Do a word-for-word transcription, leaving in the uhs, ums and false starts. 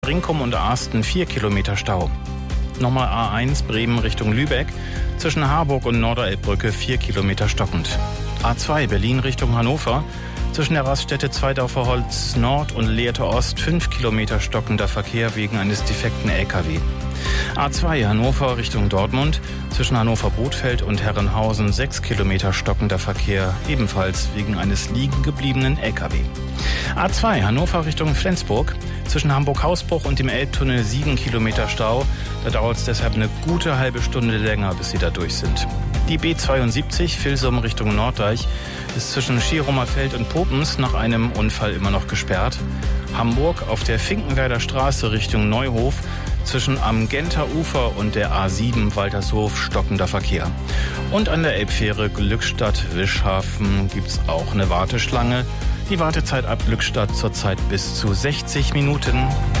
Brinkum und Arsten vier Kilometer Stau. Nochmal A eins Bremen Richtung Lübeck, zwischen Harburg und Norderelbbrücke vier Kilometer stockend. A zwei Berlin Richtung Hannover, zwischen der Raststätte Zweidorfer-Holz Nord und Lehrte Ost fünf Kilometer stockender Verkehr wegen eines defekten L K W. A zwei Hannover Richtung Dortmund, zwischen Hannover-Bothfeld und Herrenhausen sechs Kilometer stockender Verkehr, ebenfalls wegen eines liegen gebliebenen L K W. A zwei Hannover Richtung Flensburg, zwischen Hamburg-Hausbruch und dem Elbtunnel sieben Kilometer Stau. Da dauert es deshalb eine gute halbe Stunde länger, bis Sie da durch sind. Die B zweiundsiebzig Vilsum Richtung Norddeich ist zwischen Schierumerfeld und Popens nach einem Unfall immer noch gesperrt. Hamburg auf der Finkenwerder Straße Richtung Neuhof, zwischen am Genter Ufer und der A sieben Waltershof stockender Verkehr. Und an der Elbfähre Glückstadt-Wischhafen gibt es auch eine Warteschlange. Die Wartezeit ab Glückstadt zurzeit bis zu sechzig Minuten.